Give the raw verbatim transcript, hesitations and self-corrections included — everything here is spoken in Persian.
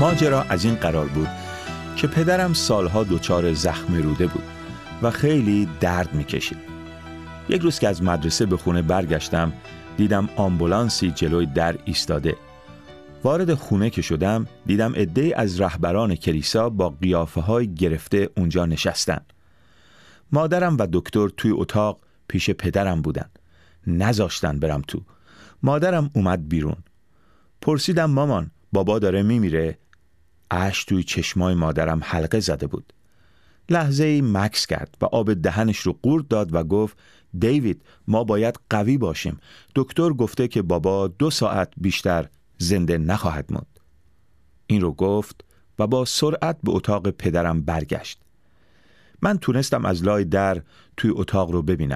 ماجرا از این قرار بود که پدرم سالها دچار زخم روده بود و خیلی درد میکشید. یک روز که از مدرسه به خونه برگشتم دیدم آمبولانسی جلوی در ایستاده. وارد خونه که شدم دیدم عده‌ای از رهبران کلیسا با قیافه‌های گرفته اونجا نشستن. مادرم و دکتر توی اتاق پیش پدرم بودن. نذاشتن برم تو. مادرم اومد بیرون. پرسیدم مامان بابا داره میمیره؟ اشک توی چشمای مادرم حلقه زده بود. لحظه‌ای مکث کرد و آب دهنش رو قورت داد و گفت دیوید ما باید قوی باشیم. دکتر گفته که بابا دو ساعت بیشتر زنده نخواهد موند. این رو گفت و با سرعت به اتاق پدرم برگشت. من تونستم از لای در توی اتاق رو ببینم.